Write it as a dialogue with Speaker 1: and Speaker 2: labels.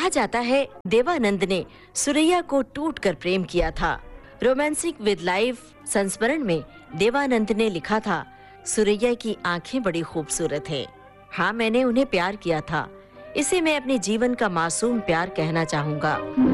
Speaker 1: जाता है देवानंद ने सुरैया को टूटकर प्रेम किया था। रोमांसिक विद लाइफ संस्मरण में देवानंद ने लिखा था, सुरैया की आंखें बड़ी खूबसूरत है। हाँ, मैंने उन्हें प्यार किया था। इसे मैं अपने जीवन का मासूम प्यार कहना चाहूँगा।